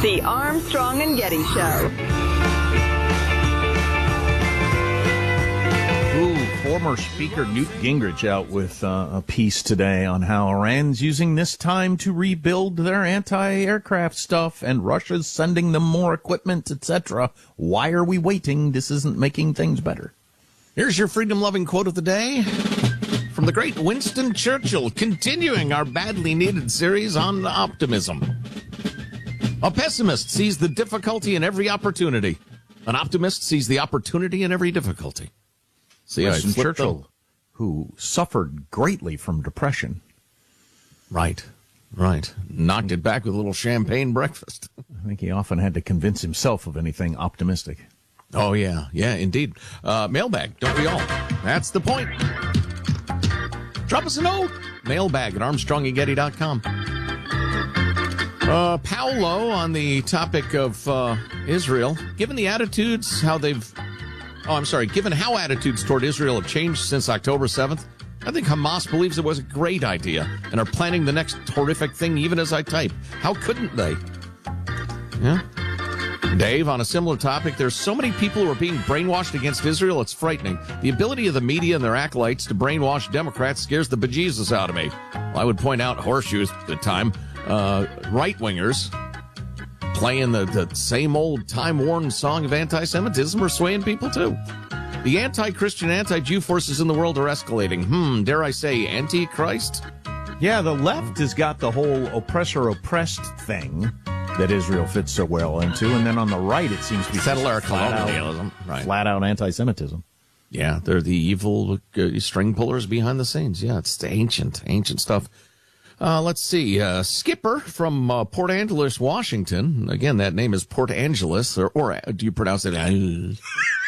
The Armstrong and Getty Show. Former Speaker Newt Gingrich out with a piece today on how Iran's using this time to rebuild their anti-aircraft stuff and Russia's sending them more equipment, etc. Why are we waiting? This isn't making things better. Here's your freedom-loving quote of the day from the great Winston Churchill, continuing our badly needed series on optimism. A pessimist sees the difficulty in every opportunity. An optimist sees the opportunity in every difficulty. See, Winston Churchill, who suffered greatly from depression. Right. Knocked it back with a little champagne breakfast. I think he often had to convince himself of anything optimistic. Oh, yeah, indeed. Mailbag, don't we all? That's the point. Drop us a note. Mailbag at ArmstrongandGetty.com. Paolo, on the topic of Israel, given the attitudes, given how attitudes toward Israel have changed since October 7th, I think Hamas believes it was a great idea and are planning the next horrific thing even as I type. How couldn't they? Yeah. Dave, on a similar topic, there's so many people who are being brainwashed against Israel, it's frightening. The ability of the media and their acolytes to brainwash Democrats scares the bejesus out of me. Well, I would point out horseshoes at the time, right-wingers playing the same old time-worn song of anti-Semitism are swaying people, too. The anti-Christian, anti-Jew forces in the world are escalating. Dare I say, anti-Christ? Yeah, the left has got the whole oppressor-oppressed thing that Israel fits so well into, and then on the right it seems to be settler colonialism, flat-out anti-Semitism. Yeah, they're the evil string pullers behind the scenes. Yeah, it's ancient stuff. Let's see. Skipper from Port Angeles, Washington. Again, that name is Port Angeles, or do you pronounce it?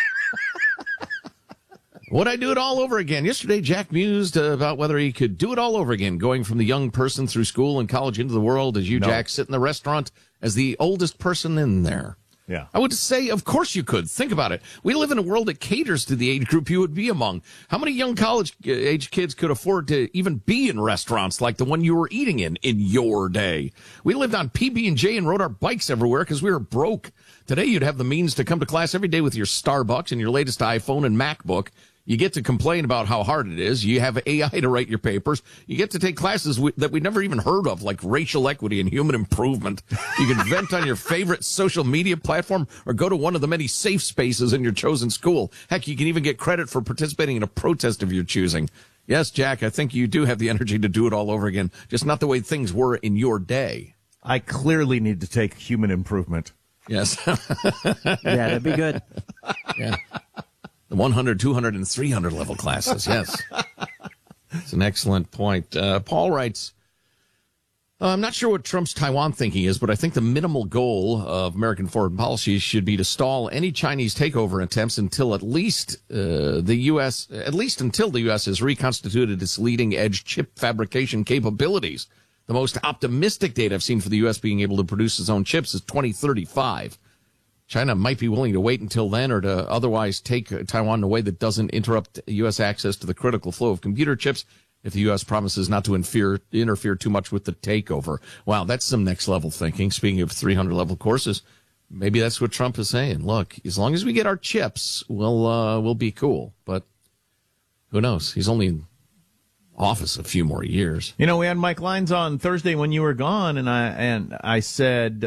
Would I do it all over again? Yesterday, Jack mused about whether he could do it all over again, going from the young person through school and college into the world as you, no. Jack, sit in the restaurant as the oldest person in there. Yeah. I would say, of course you could. Think about it. We live in a world that caters to the age group you would be among. How many young college-age kids could afford to even be in restaurants like the one you were eating in your day? We lived on PB&J and rode our bikes everywhere because we were broke. Today, you'd have the means to come to class every day with your Starbucks and your latest iPhone and MacBook. You get to complain about how hard it is. You have AI to write your papers. You get to take classes that we never even heard of, like racial equity and human improvement. You can vent on your favorite social media platform or go to one of the many safe spaces in your chosen school. Heck, you can even get credit for participating in a protest of your choosing. Yes, Jack, I think you do have the energy to do it all over again, just not the way things were in your day. I clearly need to take human improvement. Yes. Yeah, that'd be good. Yeah. The 100, 200, and 300 level classes, yes. It's an excellent point. Paul writes, I'm not sure what Trump's Taiwan thinking is, but I think the minimal goal of American foreign policy should be to stall any Chinese takeover attempts until until the U.S. has reconstituted its leading-edge chip fabrication capabilities. The most optimistic date I've seen for the U.S. being able to produce its own chips is 2035. China might be willing to wait until then or to otherwise take Taiwan in a way that doesn't interrupt U.S. access to the critical flow of computer chips if the U.S. promises not to interfere too much with the takeover. Wow, that's some next-level thinking. Speaking of 300-level courses, maybe that's what Trump is saying. Look, as long as we get our chips, we'll be cool. But who knows? He's only in office a few more years. You know, we had Mike Lyons on Thursday when you were gone, and I said,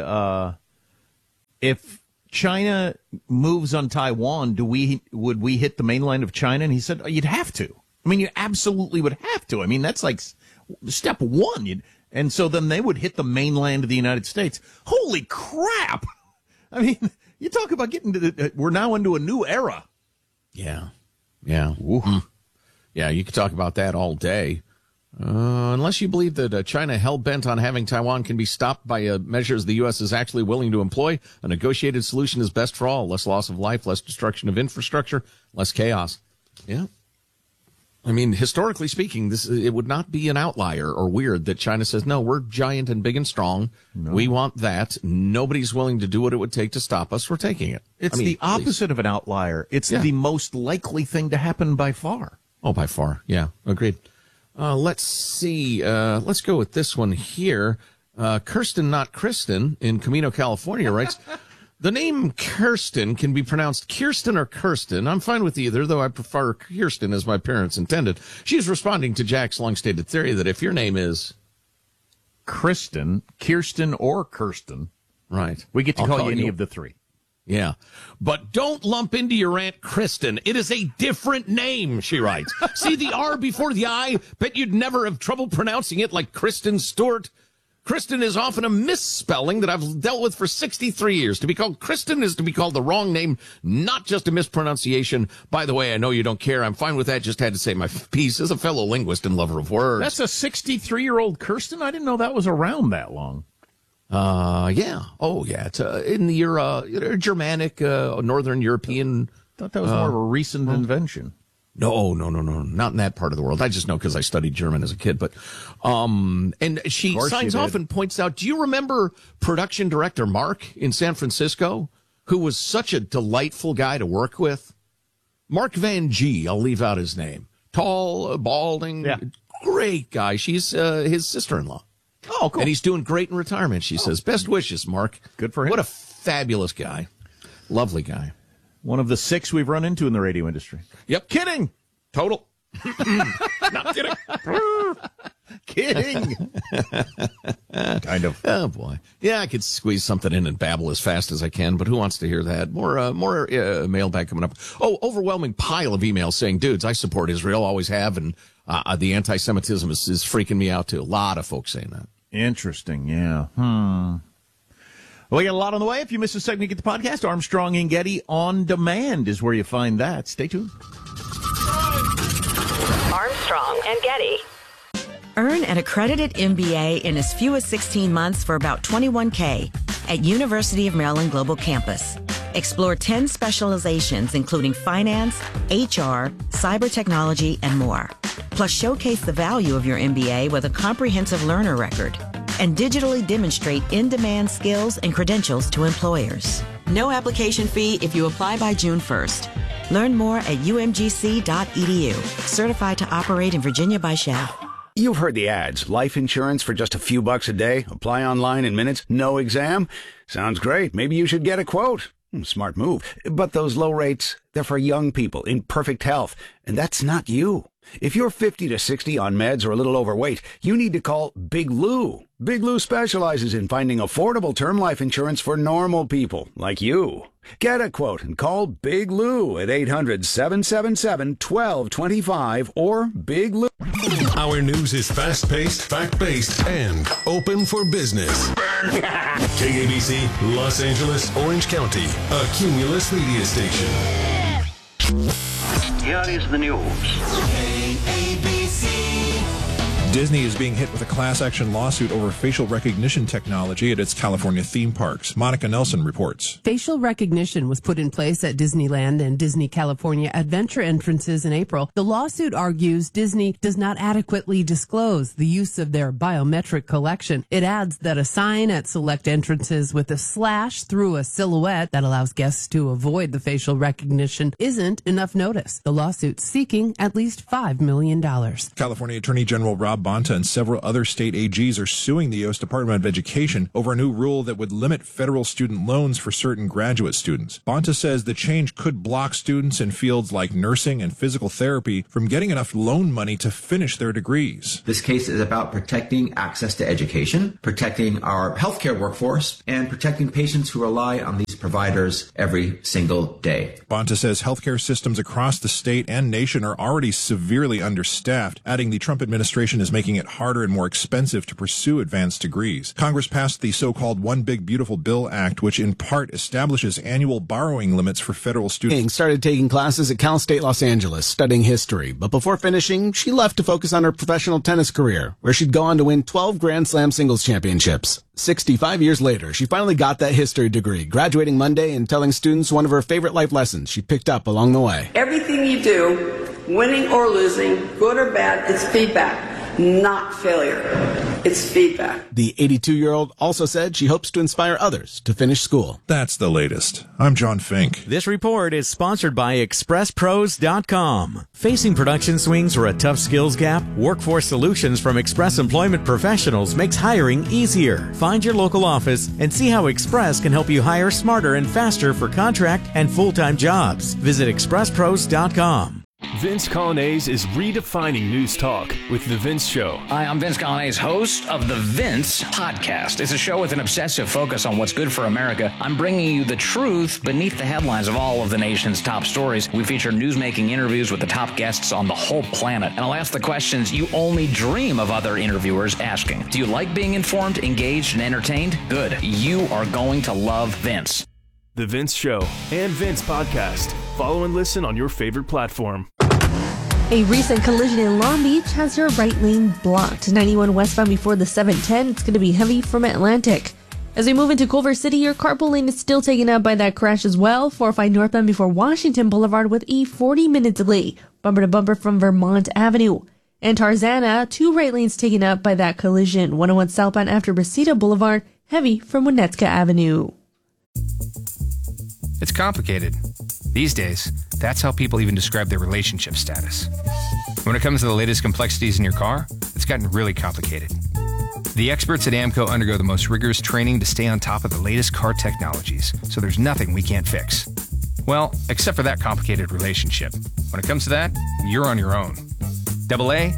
if China moves on Taiwan, would we hit the mainland of China? And he said, you'd have to. I mean, you absolutely would have to. I mean, that's like step one. And so then they would hit the mainland of the United States. Holy crap! I mean, you talk about getting to we're now into a new era. Yeah. Yeah, you could talk about that all day. Unless you believe that China hell-bent on having Taiwan can be stopped by measures the U.S. is actually willing to employ, a negotiated solution is best for all. Less loss of life, less destruction of infrastructure, less chaos. Yeah. I mean, historically speaking, it would not be an outlier or weird that China says, no, we're giant and big and strong. No. We want that. Nobody's willing to do what it would take to stop us. We're taking it. It's the opposite of an outlier. It's the most likely thing to happen by far. Oh, by far. Yeah, agreed. Let's see. Let's go with this one here. Kirsten, not Kristen, in Camino, California, writes, the name Kirsten can be pronounced Kirsten or Kirsten. I'm fine with either, though I prefer Kirsten as my parents intended. She's responding to Jack's long-stated theory that if your name is Kirsten, or Kirsten, right, we get to call you any of the three. Yeah. But don't lump into your Aunt Kristen. It is a different name, she writes. See the R before the I? Bet you'd never have trouble pronouncing it like Kristen Stewart. Kristen is often a misspelling that I've dealt with for 63 years. To be called Kristen is to be called the wrong name, not just a mispronunciation. By the way, I know you don't care. I'm fine with that. Just had to say my piece as a fellow linguist and lover of words. That's a 63-year-old Kirsten? I didn't know that was around that long. Yeah. Oh, yeah. It's in the Germanic, Northern European. I thought that was more of a recent invention. No, not in that part of the world. I just know because I studied German as a kid. But, and she signs off and points out, do you remember production director Mark in San Francisco, who was such a delightful guy to work with? Mark Van G, I'll leave out his name. Tall, balding, great guy. She's his sister-in-law. Oh, cool. And he's doing great in retirement, she says. Best wishes, Mark. Good for him. What a fabulous guy. Lovely guy. One of the 6 we've run into in the radio industry. Yep. Kidding. Total. Not kidding. Kidding. Kind of. Oh, boy. Yeah, I could squeeze something in and babble as fast as I can, but who wants to hear that? More mailbag coming up. Oh, overwhelming pile of emails saying, dudes, I support Israel, always have, and the anti-Semitism is freaking me out, too. A lot of folks saying that. Interesting, yeah. Well, we got a lot on the way. If you miss a segment, you get the podcast. Armstrong and Getty On Demand is where you find that. Stay tuned. Armstrong and Getty. Earn an accredited MBA in as few as 16 months for about $21K at University of Maryland Global Campus. Explore 10 specializations, including finance, HR, cyber technology, and more. Plus, showcase the value of your MBA with a comprehensive learner record and digitally demonstrate in-demand skills and credentials to employers. No application fee if you apply by June 1st. Learn more at umgc.edu. Certified to operate in Virginia by Shell. You've heard the ads. Life insurance for just a few bucks a day. Apply online in minutes. No exam. Sounds great. Maybe you should get a quote. Smart move. But those low rates, they're for young people in perfect health. And that's not you. If you're 50 to 60 on meds or a little overweight, you need to call Big Lou. Big Lou specializes in finding affordable term life insurance for normal people like you. Get a quote and call Big Lou at 800-777-1225 or Big Lou. Our news is fast-paced, fact-based, and open for business. KABC, Los Angeles, Orange County, a Cumulus media station. Here is the news. Disney is being hit with a class action lawsuit over facial recognition technology at its California theme parks. Monica Nelson reports. Facial recognition was put in place at Disneyland and Disney California Adventure entrances in April. The lawsuit argues Disney does not adequately disclose the use of their biometric collection. It adds that a sign at select entrances with a slash through a silhouette that allows guests to avoid the facial recognition isn't enough notice. The lawsuit's seeking at least $5 million. California Attorney General Rob Bonta and several other state AGs are suing the U.S. Department of Education over a new rule that would limit federal student loans for certain graduate students. Bonta says the change could block students in fields like nursing and physical therapy from getting enough loan money to finish their degrees. This case is about protecting access to education, protecting our healthcare workforce, and protecting patients who rely on these providers every single day. Bonta says healthcare systems across the state and nation are already severely understaffed, adding the Trump administration is making it harder and more expensive to pursue advanced degrees. Congress passed the so-called One Big Beautiful Bill Act, which in part establishes annual borrowing limits for federal students. King started taking classes at Cal State Los Angeles, studying history, but before finishing, she left to focus on her professional tennis career, where she'd go on to win 12 Grand Slam singles championships. 65 years later, she finally got that history degree, graduating Monday and telling students one of her favorite life lessons she picked up along the way. Everything you do, winning or losing, good or bad, is feedback. not failure. It's feedback. The 82-year-old also said she hopes to inspire others to finish school. That's the latest. I'm John Fink. This report is sponsored by ExpressPros.com. Facing production swings or a tough skills gap? Workforce Solutions from Express Employment Professionals makes hiring easier. Find your local office and see how Express can help you hire smarter and faster for contract and full-time jobs. Visit ExpressPros.com. Vince Coglianese is redefining news talk with The Vince Show. Hi, I'm Vince Coglianese, host of The Vince Podcast. It's a show with an obsessive focus on what's good for America. I'm bringing you the truth beneath the headlines of all of the nation's top stories. We feature news-making interviews with the top guests on the whole planet. And I'll ask the questions you only dream of other interviewers asking. Do you like being informed, engaged, and entertained? Good. You are going to love Vince. The Vince Show and Vince Podcast. Follow and listen on your favorite platform. A recent collision in Long Beach has your right lane blocked. 91 westbound before the 710. It's going to be heavy from Atlantic. As we move into Culver City, your carpool lane is still taken up by that crash as well. 405 northbound before Washington Boulevard with a 40-minute delay. Bumper to bumper from Vermont Avenue. And Tarzana, 2 right lanes taken up by that collision. 101 southbound after Reseda Boulevard, heavy from Winnetka Avenue. It's complicated. These days, that's how people even describe their relationship status. When it comes to the latest complexities in your car, it's gotten really complicated. The experts at AAMCO undergo the most rigorous training to stay on top of the latest car technologies, so there's nothing we can't fix. Well, except for that complicated relationship. When it comes to that, you're on your own. AA,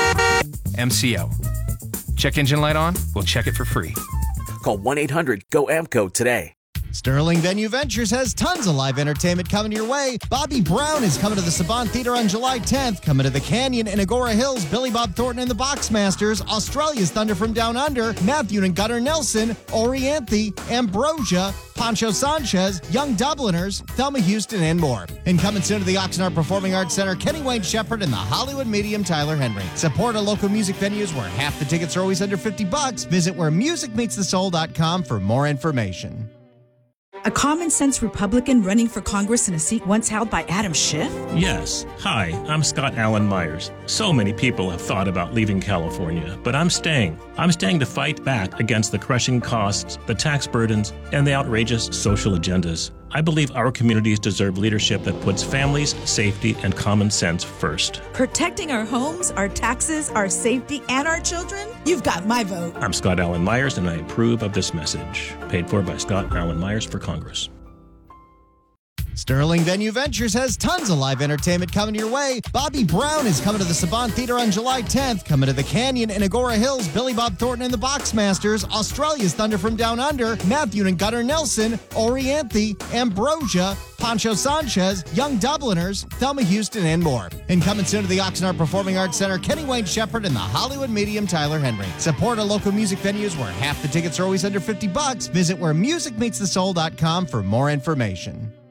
MCO. Check engine light on? We'll check it for free. Call 1-800-GO-AAMCO today. Sterling Venue Ventures has tons of live entertainment coming your way. Bobby Brown is coming to the Savant Theatre on July 10th. Coming to the Canyon in Agora Hills, Billy Bob Thornton and the Boxmasters, Australia's Thunder from Down Under, Matthew and Gunnar Nelson, Orianthi, Ambrosia, Pancho Sanchez, Young Dubliners, Thelma Houston, and more. And coming soon to the Oxnard Performing Arts Center, Kenny Wayne Shepherd and the Hollywood medium Tyler Henry. Support our local music venues where half the tickets are always under $50. Visit wheremusicmeetsthesoul.com for more information. A common-sense Republican running for Congress in a seat once held by Adam Schiff? Yes. Hi, I'm Scott Allen Myers. So many people have thought about leaving California, but I'm staying. I'm staying to fight back against the crushing costs, the tax burdens, and the outrageous social agendas. I believe our communities deserve leadership that puts families, safety, and common sense first. Protecting our homes, our taxes, our safety, and our children? You've got my vote. I'm Scott Allen Myers, and I approve of this message. Paid for by Scott Allen Myers for Congress. Sterling Venue Ventures has tons of live entertainment coming your way. Bobby Brown is coming to the Savant Theatre on July 10th. Coming to the Canyon in Agora Hills, Billy Bob Thornton and the Boxmasters, Australia's Thunder from Down Under, Matthew and Gunnar Nelson, Orianthi, Ambrosia, Pancho Sanchez, Young Dubliners, Thelma Houston, and more. And coming soon to the Oxnard Performing Arts Center, Kenny Wayne Shepherd and the Hollywood medium Tyler Henry. Support our local music venues where half the tickets are always under $50. Visit wheremusicmeetsthesoul.com for more information.